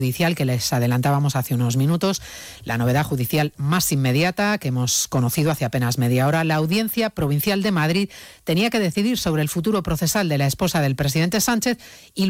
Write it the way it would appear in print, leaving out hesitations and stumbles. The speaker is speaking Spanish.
judicial que les adelantábamos hace unos minutos, la novedad judicial más inmediata que hemos conocido hace apenas media hora. La Audiencia Provincial de Madrid tenía que decidir sobre el futuro procesal de la esposa del presidente Sánchez y